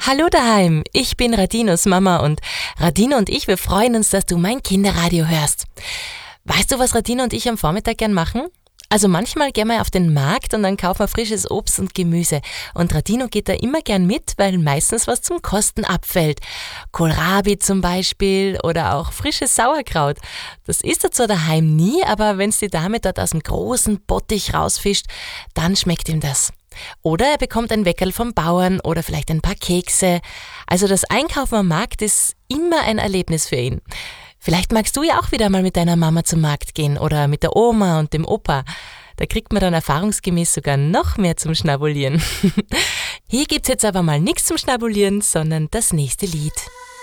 Hallo daheim, ich bin Radinos Mama und Radino und ich, wir freuen uns, dass du mein Kinderradio hörst. Weißt du, was Radino und ich am Vormittag gern machen? Also manchmal gehen wir auf den Markt und dann kaufen wir frisches Obst und Gemüse. Und Radino geht da immer gern mit, weil meistens was zum Kosten abfällt. Kohlrabi zum Beispiel oder auch frisches Sauerkraut. Das isst er zwar daheim nie, aber wenn's die Dame dort aus dem großen Bottich rausfischt, dann schmeckt ihm das. Oder er bekommt ein Weckerl vom Bauern oder vielleicht ein paar Kekse. Also das Einkaufen am Markt ist immer ein Erlebnis für ihn. Vielleicht magst du ja auch wieder mal mit deiner Mama zum Markt gehen oder mit der Oma und dem Opa. Da kriegt man dann erfahrungsgemäß sogar noch mehr zum Schnabulieren. Hier gibt's jetzt aber mal nichts zum Schnabulieren, sondern das nächste Lied.